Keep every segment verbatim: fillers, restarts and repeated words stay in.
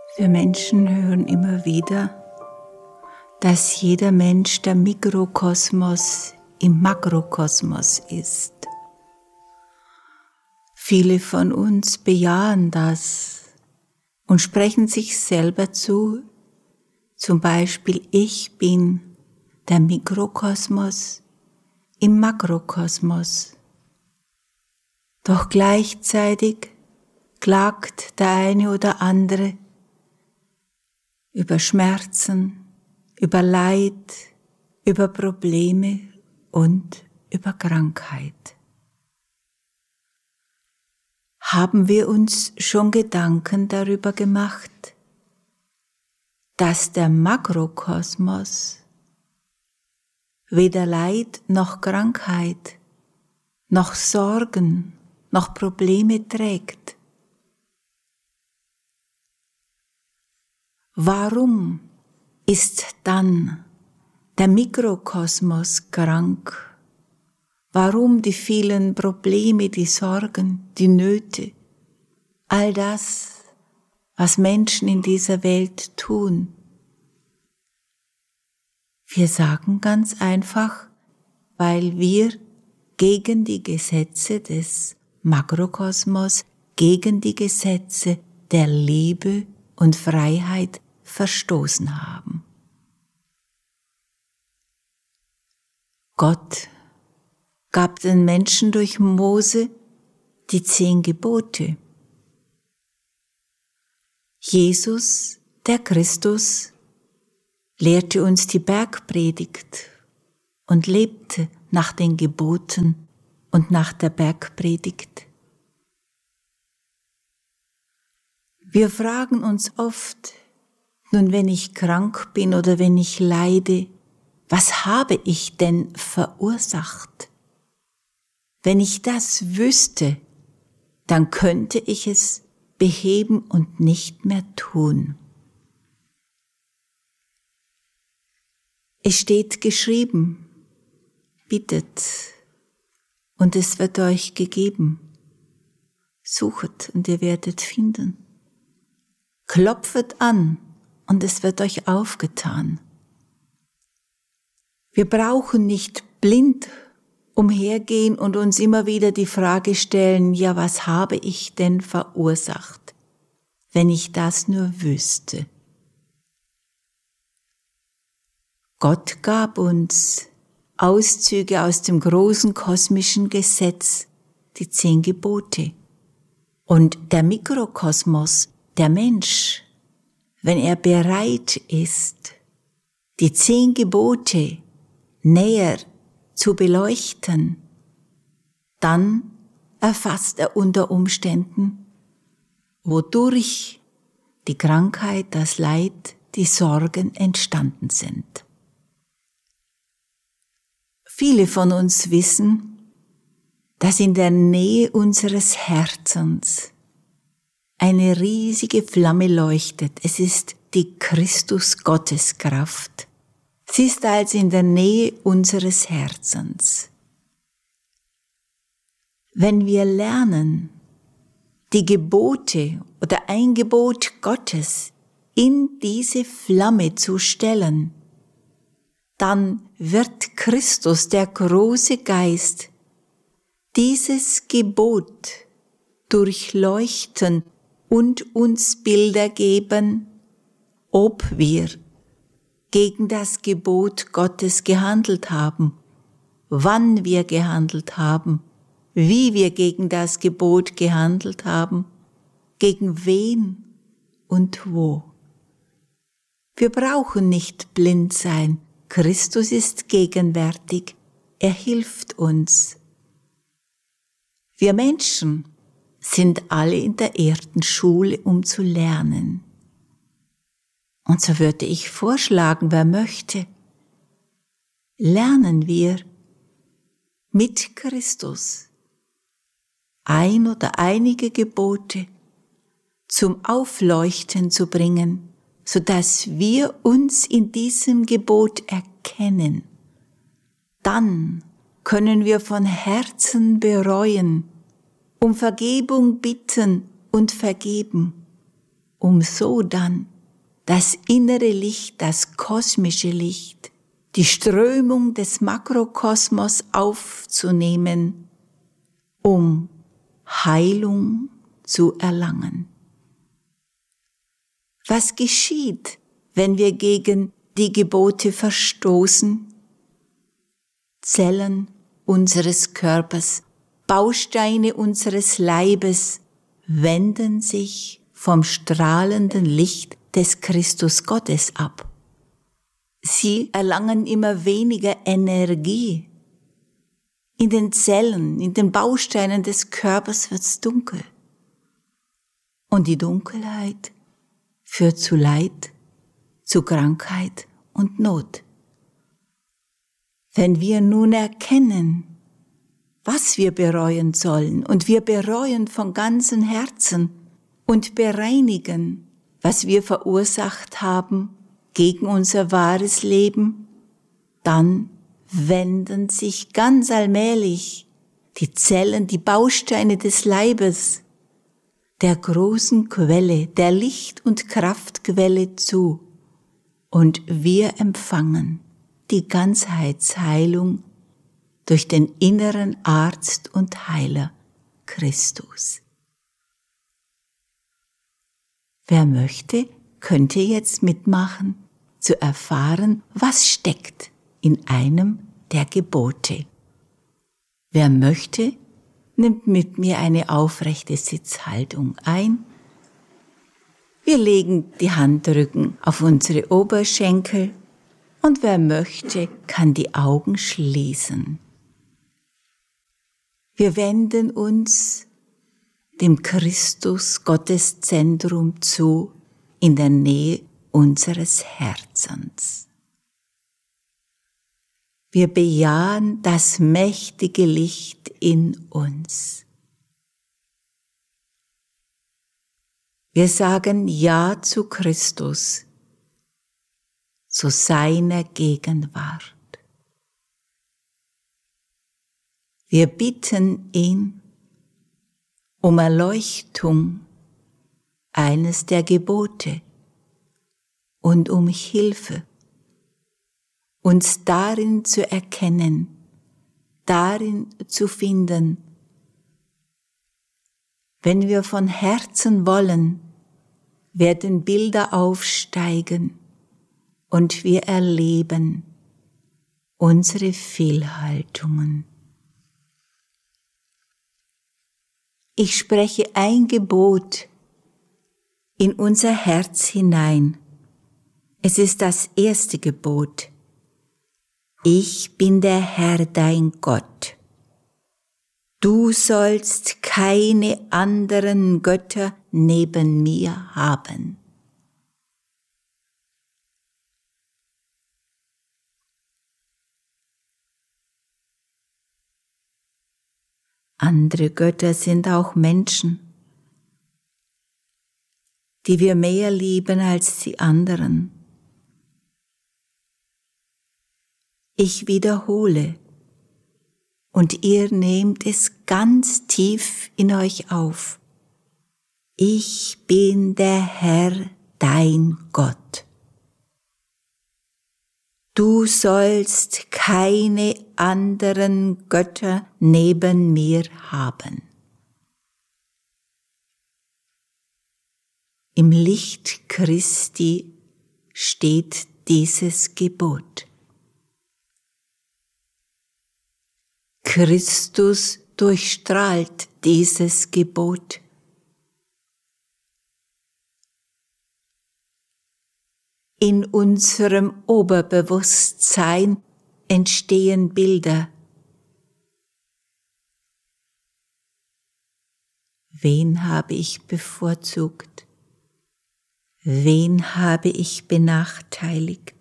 Wir Menschen hören immer wieder, dass jeder Mensch der Mikrokosmos im Makrokosmos ist. Viele von uns bejahen das und sprechen sich selber zu, zum Beispiel: Ich bin der Mikrokosmos im Makrokosmos. Doch gleichzeitig klagt der eine oder andere über Schmerzen, über Leid, über Probleme und über Krankheit. Haben wir uns schon Gedanken darüber gemacht, dass der Makrokosmos weder Leid noch Krankheit, noch Sorgen, noch Probleme trägt? Warum ist dann der Mikrokosmos krank? Warum die vielen Probleme, die Sorgen, die Nöte, all das, was Menschen in dieser Welt tun? Wir sagen ganz einfach, weil wir gegen die Gesetze des Makrokosmos, gegen die Gesetze der Liebe und Freiheit verstoßen haben. Gott gab den Menschen durch Mose die zehn Gebote. Jesus, der Christus, lehrte uns die Bergpredigt und lebte nach den Geboten und nach der Bergpredigt. Wir fragen uns oft, nun wenn ich krank bin oder wenn ich leide, was habe ich denn verursacht? Wenn ich das wüsste, dann könnte ich es beheben und nicht mehr tun. Es steht geschrieben: Bittet und es wird euch gegeben. Suchet und ihr werdet finden. Klopfet an und es wird euch aufgetan. Wir brauchen nicht blind umhergehen und uns immer wieder die Frage stellen, ja, was habe ich denn verursacht, wenn ich das nur wüsste? Gott gab uns Auszüge aus dem großen kosmischen Gesetz, die zehn Gebote. Und der Mikrokosmos, der Mensch, wenn er bereit ist, die zehn Gebote näher zu beleuchten, dann erfasst er unter Umständen, wodurch die Krankheit, das Leid, die Sorgen entstanden sind. Viele von uns wissen, dass in der Nähe unseres Herzens eine riesige Flamme leuchtet. Es ist die Christus-Gotteskraft. Sie ist also in der Nähe unseres Herzens. Wenn wir lernen, die Gebote oder ein Gebot Gottes in diese Flamme zu stellen, dann wird Christus, der große Geist, dieses Gebot durchleuchten und uns Bilder geben, ob wir gegen das Gebot Gottes gehandelt haben, wann wir gehandelt haben, wie wir gegen das Gebot gehandelt haben, gegen wen und wo. Wir brauchen nicht blind sein. Christus ist gegenwärtig. Er hilft uns. Wir Menschen sind alle in der Erdenschule, um zu lernen. Und so würde ich vorschlagen, wer möchte, lernen wir mit Christus ein oder einige Gebote zum Aufleuchten zu bringen, sodass wir uns in diesem Gebot erkennen. Dann können wir von Herzen bereuen, um Vergebung bitten und vergeben. um so dann das innere Licht, das kosmische Licht, die Strömung des Makrokosmos aufzunehmen, um Heilung zu erlangen. Was geschieht, wenn wir gegen die Gebote verstoßen? Zellen unseres Körpers, Bausteine unseres Leibes wenden sich vom strahlenden Licht des Christus Gottes ab. Sie erlangen immer weniger Energie. In den Zellen, in den Bausteinen des Körpers wird's dunkel. Und die Dunkelheit führt zu Leid, zu Krankheit und Not. Wenn wir nun erkennen, was wir bereuen sollen, und wir bereuen von ganzem Herzen und bereinigen, was wir verursacht haben gegen unser wahres Leben, dann wenden sich ganz allmählich die Zellen, die Bausteine des Leibes der großen Quelle, der Licht- und Kraftquelle zu, und wir empfangen die Ganzheitsheilung durch den inneren Arzt und Heiler Christus. Wer möchte, könnte jetzt mitmachen, zu erfahren, was steckt in einem der Gebote. Wer möchte, nimmt mit mir eine aufrechte Sitzhaltung ein. Wir legen die Handrücken auf unsere Oberschenkel und wer möchte, kann die Augen schließen. Wir wenden uns dem Christus Gotteszentrum zu in der Nähe unseres Herzens. Wir bejahen das mächtige Licht in uns. Wir sagen Ja zu Christus, zu seiner Gegenwart. Wir bitten ihn um Erleuchtung eines der Gebote und um Hilfe, uns darin zu erkennen, darin zu finden. Wenn wir von Herzen wollen, werden Bilder aufsteigen und wir erleben unsere Fehlhaltungen. Ich spreche ein Gebot in unser Herz hinein. Es ist das erste Gebot. Ich bin der Herr, dein Gott. Du sollst keine anderen Götter neben mir haben. Andere Götter sind auch Menschen, die wir mehr lieben als die anderen. Ich wiederhole, und ihr nehmt es ganz tief in euch auf. Ich bin der Herr, dein Gott. Du sollst keine anderen Götter neben mir haben. Im Licht Christi steht dieses Gebot. Christus durchstrahlt dieses Gebot. In unserem Oberbewusstsein entstehen Bilder. Wen habe ich bevorzugt? Wen habe ich benachteiligt?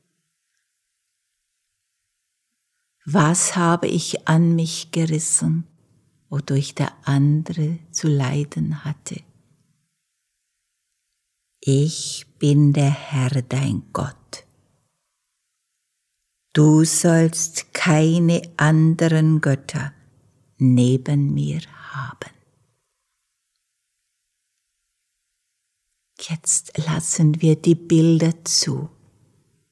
Was habe ich an mich gerissen, wodurch der andere zu leiden hatte? Ich bin der Herr, dein Gott. Du sollst keine anderen Götter neben mir haben. Jetzt lassen wir die Bilder zu.